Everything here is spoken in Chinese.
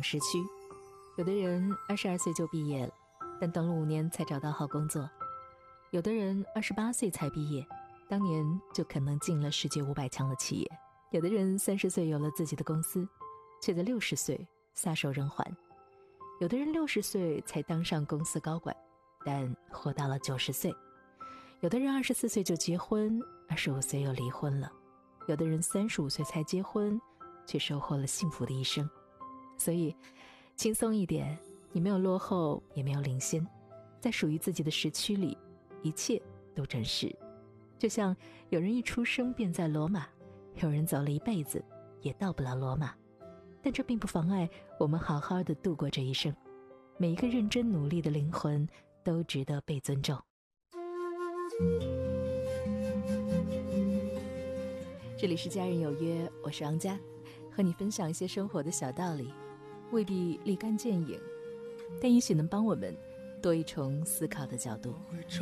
时区。有的人22岁就毕业了，但等了5年才找到好工作；有的人28岁才毕业，当年就可能进了世界500强的企业；有的人30岁有了自己的公司，却在60岁撒手人寰；有的人60岁才当上公司高管，但活到了90岁；有的人24岁就结婚，25岁又离婚了；有的人35岁才结婚，却收获了幸福的一生。所以轻松一点，你没有落后，也没有领先，在属于自己的时区里，一切都真实。就像有人一出生便在罗马，有人走了一辈子也到不了罗马，但这并不妨碍我们好好的度过这一生。每一个认真努力的灵魂都值得被尊重。这里是家人有约，我是王佳，和你分享一些生活的小道理，未必立竿见影，但也许能帮我们多一重思考的角度。